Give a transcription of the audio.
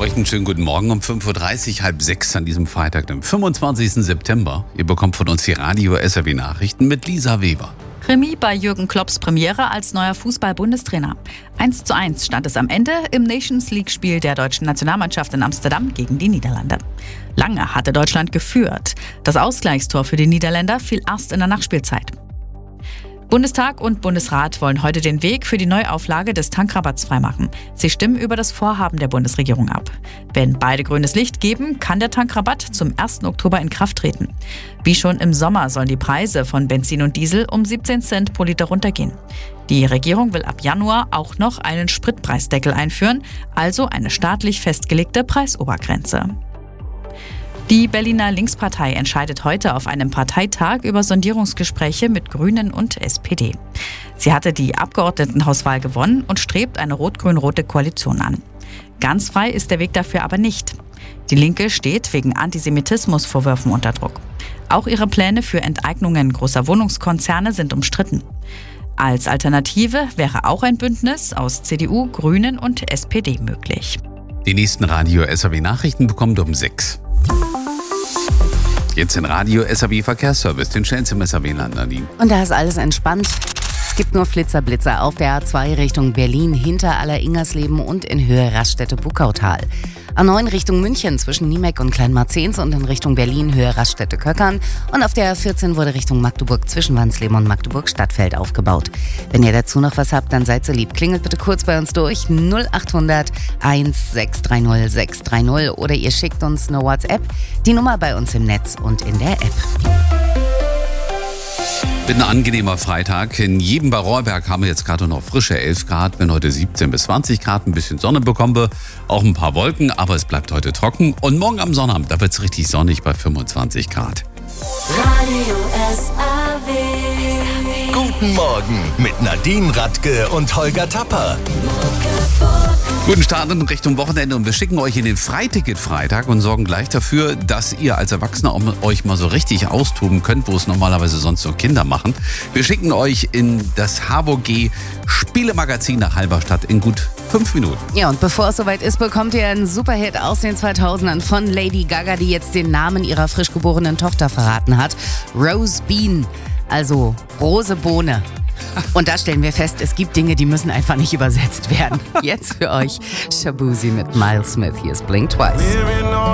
Euch einen schönen guten Morgen um 5.30 Uhr, halb sechs an diesem Freitag, dem 25. September. Ihr bekommt von uns die Radio SAW Nachrichten mit Lisa Weber. Remis bei Jürgen Klopps Premiere als neuer Fußball-Bundestrainer. 1:1 stand es am Ende im Nations-League-Spiel der deutschen Nationalmannschaft in Amsterdam gegen die Niederlande. Lange hatte Deutschland geführt. Das Ausgleichstor für die Niederländer fiel erst in der Nachspielzeit. Bundestag und Bundesrat wollen heute den Weg für die Neuauflage des Tankrabatts freimachen. Sie stimmen über das Vorhaben der Bundesregierung ab. Wenn beide grünes Licht geben, kann der Tankrabatt zum 1. Oktober in Kraft treten. Wie schon im Sommer sollen die Preise von Benzin und Diesel um 17 Cent pro Liter runtergehen. Die Regierung will ab Januar auch noch einen Spritpreisdeckel einführen, also eine staatlich festgelegte Preisobergrenze. Die Berliner Linkspartei entscheidet heute auf einem Parteitag über Sondierungsgespräche mit Grünen und SPD. Sie hatte die Abgeordnetenhauswahl gewonnen und strebt eine rot-grün-rote Koalition an. Ganz frei ist der Weg dafür aber nicht. Die Linke steht wegen Antisemitismusvorwürfen unter Druck. Auch ihre Pläne für Enteignungen großer Wohnungskonzerne sind umstritten. Als Alternative wäre auch ein Bündnis aus CDU, Grünen und SPD möglich. Die nächsten Radio SAW Nachrichten bekommt um 6. Jetzt in Radio SAW Verkehrsservice, den schnellsten im SAW-Land, Nadine. Und da ist alles entspannt. Es gibt nur Flitzer-Blitzer auf der A2 Richtung Berlin, hinter Aller-Ingersleben und in Höhe Raststätte-Buckautal. A9 Richtung München zwischen Niemeck und Kleinmarzens und in Richtung Berlin Höhe Raststätte-Köckern. Und auf der A14 wurde Richtung Magdeburg zwischen Wansleben und Magdeburg-Stadtfeld aufgebaut. Wenn ihr dazu noch was habt, dann seid so lieb. Klingelt bitte kurz bei uns durch 0800 1630 630 oder ihr schickt uns eine WhatsApp. Die Nummer bei uns im Netz und in der App. Wird ein angenehmer Freitag. In jedem bei Rohrberg haben wir jetzt gerade noch frische 11 Grad. Wenn heute 17 bis 20 Grad, ein bisschen Sonne bekommen wir. Auch ein paar Wolken, aber es bleibt heute trocken. Und morgen am Sonnabend, da wird es richtig sonnig bei 25 Grad. Radio SAW. Guten Morgen mit Nadine Radke und Holger Tapper. Guten Start in Richtung Wochenende und wir schicken euch in den Freiticket-Freitag und sorgen gleich dafür, dass ihr als Erwachsener euch mal so richtig austoben könnt, wo es normalerweise sonst nur Kinder machen. Wir schicken euch in das HVG Spielemagazin nach Halberstadt in gut 5 Minuten. Ja, und bevor es soweit ist, bekommt ihr einen Superhit aus den 2000ern von Lady Gaga, die jetzt den Namen ihrer frisch geborenen Tochter verraten hat. Rose Bean, also Rose Bohne. Und da stellen wir fest, es gibt Dinge, die müssen einfach nicht übersetzt werden. Jetzt für euch Shaboozey mit Miles Smith. Hier ist Blink Twice.